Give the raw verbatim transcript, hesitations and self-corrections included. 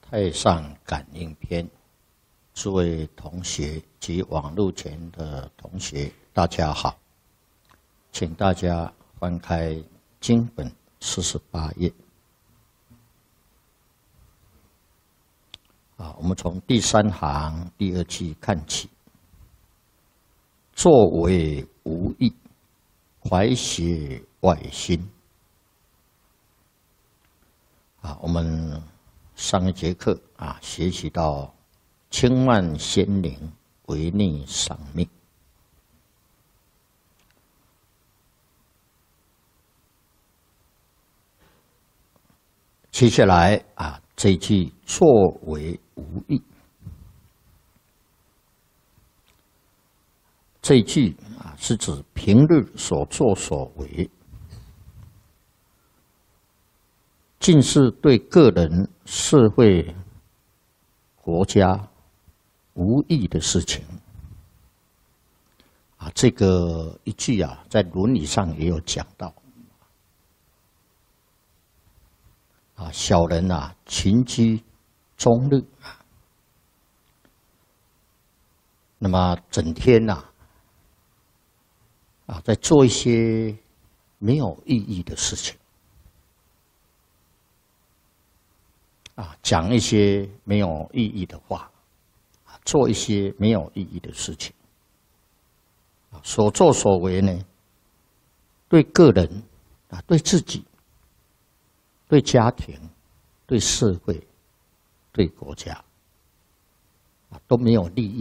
太上感应篇，诸位同学及网络前的同学，大家好，请大家翻开经本四十八页。啊，我们从第三行第二句看起。作为无益，怀邪外心。啊，我们上一节课啊，学习到轻慢先灵，违逆赏命。接下来啊，这一句作为无益，这一句啊，是指平日所作所为，尽是对个人、社会、国家无益的事情。啊，这个一句啊，在伦理上也有讲到。啊，小人啊，群居终日啊，那么整天呐、啊，啊，在做一些没有意义的事情，啊，讲一些没有意义的话，啊，做一些没有意义的事情，啊，所作所为呢，对个人啊，对自己。对家庭、对社会、对国家，啊，都没有利益。